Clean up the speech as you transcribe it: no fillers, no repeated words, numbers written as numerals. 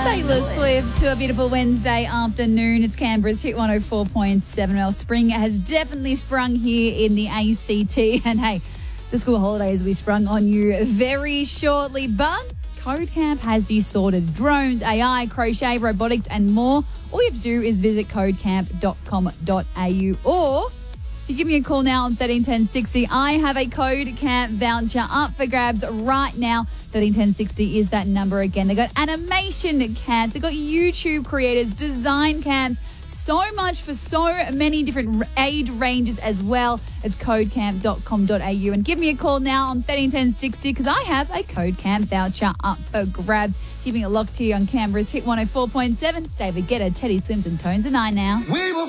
Taylor Swift to a beautiful Wednesday afternoon. It's Canberra's Hit 104.7. Well, spring has definitely sprung here in the ACT. And hey, the school holidays will be sprung on you very shortly. But Code Camp has you sorted. Drones, AI, crochet, robotics and more. All you have to do is visit codecamp.com.au, or if you give me a call now on 131060, I have a Code Camp voucher up for grabs right now. 131060 is that number again. They got animation camps, they got YouTube creators, design camps, so much for so many different age ranges as well. It's codecamp.com.au, and give me a call now on 131060 because I have a Code Camp voucher up for grabs. Keeping it locked here on Canberra's Hit 104.7. It's David Guetta, Teddy Swims and Tones and I now. We will